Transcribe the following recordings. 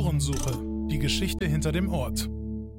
Spurensuche. Die Geschichte hinter dem Ort.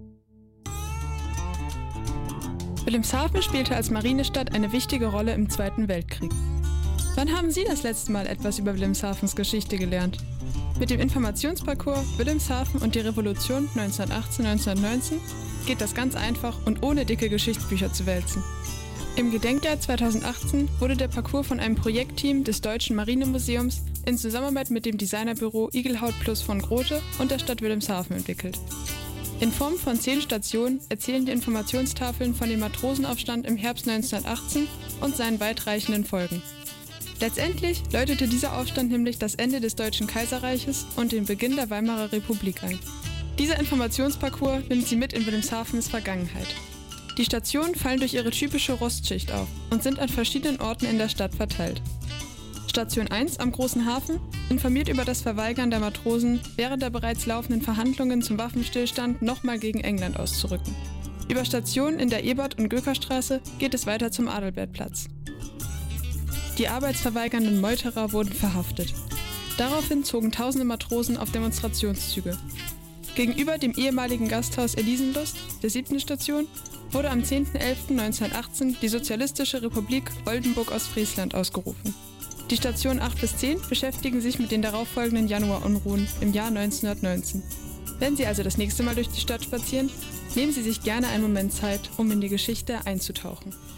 Wilhelmshaven spielte als Marinestadt eine wichtige Rolle im Zweiten Weltkrieg. Wann haben Sie das letzte Mal etwas über Wilhelmshavens Geschichte gelernt? Mit dem Informationsparcours Wilhelmshaven und die Revolution 1918-1919 geht das ganz einfach und ohne dicke Geschichtsbücher zu wälzen. Im Gedenkjahr 2018 wurde der Parcours von einem Projektteam des Deutschen Marinemuseums in Zusammenarbeit mit dem Designerbüro Igelhaut Plus von Grote und der Stadt Wilhelmshaven entwickelt. In Form von 10 Stationen erzählen die Informationstafeln von dem Matrosenaufstand im Herbst 1918 und seinen weitreichenden Folgen. Letztendlich läutete dieser Aufstand nämlich das Ende des Deutschen Kaiserreiches und den Beginn der Weimarer Republik ein. Dieser Informationsparcours nimmt Sie mit in Wilhelmshavens Vergangenheit. Die Stationen fallen durch ihre typische Rostschicht auf und sind an verschiedenen Orten in der Stadt verteilt. Station 1 am Großen Hafen informiert über das Verweigern der Matrosen, während der bereits laufenden Verhandlungen zum Waffenstillstand nochmal gegen England auszurücken. Über Stationen in der Ebert- und Gökerstraße geht es weiter zum Adalbertplatz. Die arbeitsverweigernden Meuterer wurden verhaftet. Daraufhin zogen tausende Matrosen auf Demonstrationszüge. Gegenüber dem ehemaligen Gasthaus Elisenlust, der 7. Station, wurde am 10.11.1918 die Sozialistische Republik Oldenburg-Ostfriesland ausgerufen. Die Stationen 8 bis 10 beschäftigen sich mit den darauffolgenden Januarunruhen im Jahr 1919. Wenn Sie also das nächste Mal durch die Stadt spazieren, nehmen Sie sich gerne einen Moment Zeit, um in die Geschichte einzutauchen.